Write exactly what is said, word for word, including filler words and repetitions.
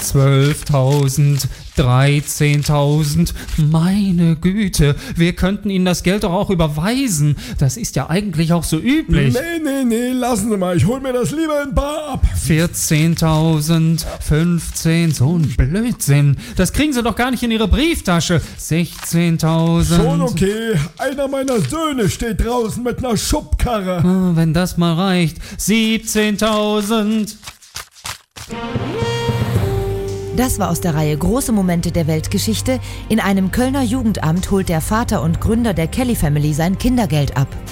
zwölftausend, dreizehntausend. Meine Güte, wir könnten Ihnen das Geld doch auch überweisen. Das ist ja eigentlich auch so üblich. Nee, nee, nee, lassen Sie mal. Ich hol mir das lieber in Bar ab. vierzehntausend, fünfzehn, so ein Blödsinn. Das kriegen Sie doch gar nicht in Ihre Brieftasche. sechzehntausend. Schon okay. Einer meiner Söhne steht draußen mit einer Schubkarre. Ah, wenn das mal reicht. siebzehntausend. Das war aus der Reihe Große Momente der Weltgeschichte. In einem Kölner Jugendamt holt der Vater und Gründer der Kelly Family sein Kindergeld ab.